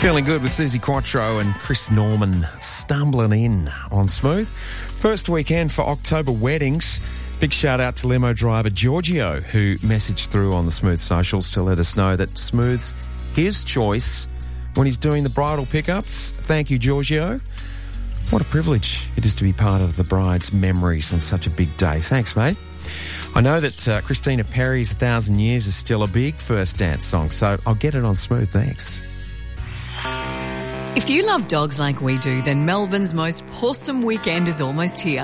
Feeling good with Susie Quattro and Chris Norman stumbling in on Smooth. First weekend for October weddings. Big shout out to limo driver Giorgio, who messaged through on the Smooth socials to let us know that Smooth's his choice when he's doing the bridal pickups. Thank you, Giorgio. What a privilege it is to be part of the bride's memories on such a big day. Thanks, mate. I know that Christina Perry's 1,000 Years is still a big first dance song, so I'll get it on Smooth. Thanks. If you love dogs like we do, then Melbourne's most awesome weekend is almost here.